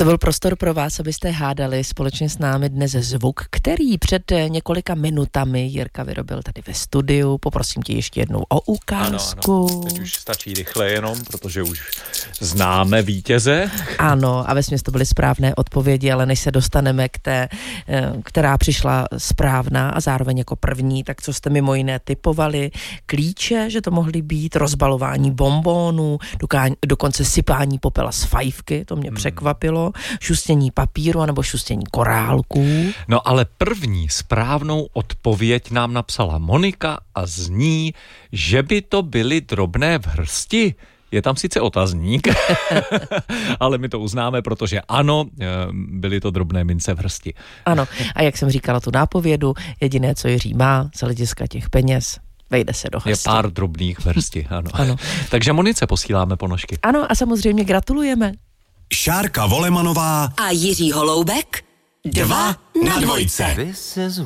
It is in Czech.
To byl prostor pro vás, abyste hádali společně s námi dnes zvuk, který před několika minutami Jirka vyrobil tady ve studiu. Poprosím tě ještě jednou o ukázku. Ano. Teď už stačí rychle jenom, protože už známe vítěze. Ano, a vesměs to byly správné odpovědi, ale než se dostaneme k té, která přišla správná a zároveň jako první, tak co jste mimo jiné typovali? Klíče, že to mohly být, rozbalování bonbónů, dokonce sypání popela z fajfky, to mě překvapilo, šustění papíru anebo šustění korálků. No ale první správnou odpověď nám napsala Monika a zní, že by to byly drobné vrsti. Je tam sice otazník, ale my to uznáme, protože ano, byly to drobné mince v hrsti. Ano, a jak jsem říkala tu nápovědu, jediné, co Jiří má z hlediska těch peněz, vejde se do hrsti. Je pár drobných vrsti, ano. Takže Monice posíláme ponožky. Ano, a samozřejmě gratulujeme. Šárka Volemanová a Jiří Holoubek 2 na 2.